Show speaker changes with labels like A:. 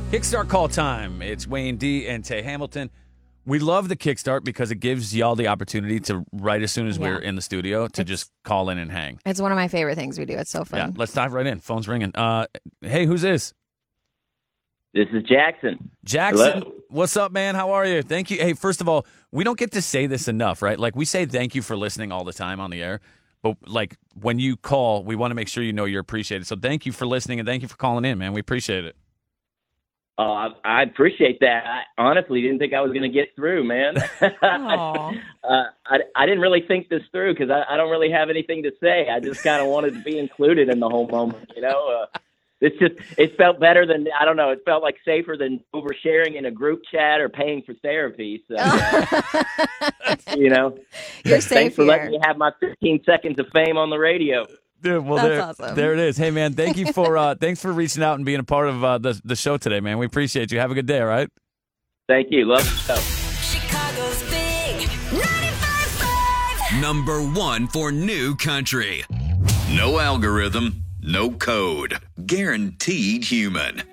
A: Kickstart call time. It's Wayne D and Tay Hamilton. We love the Kickstart because it gives y'all the opportunity to, right as soon as we're in the studio, to just call in and hang.
B: It's one of my favorite things we do. It's so fun.
A: Yeah, let's dive right in. Phone's ringing. Hey, who's this?
C: This is Jackson.
A: Jackson,
C: Hello?
A: What's up, man? How are you? Thank you. Hey, first of all, we don't get to say this enough, right? Like, we say thank you for listening all the time on the air. But, like, when you call, we want to make sure you know you're appreciated. So thank you for listening and thank you for calling in, man. We appreciate it.
C: Oh, I appreciate that. I honestly didn't think I was going to get through, man. I didn't really think this through because I don't really have anything to say. I just kind of wanted to be included in the whole moment, you know. It felt better than, I don't know, it felt like safer than oversharing in a group chat or paying for therapy. So, you know,
B: You're safe
C: thanks for
B: here.
C: letting me have my 15 seconds of fame on the radio.
A: Dude, well,
B: That's awesome.
A: There it is. Hey, man, thank you for thanks for reaching out and being a part of the show today, man. We appreciate you. Have a good day, all right?
C: Thank you. Love the show.
D: Chicago's big 95.5.
E: Number 1 for new country. No algorithm, no code. Guaranteed human.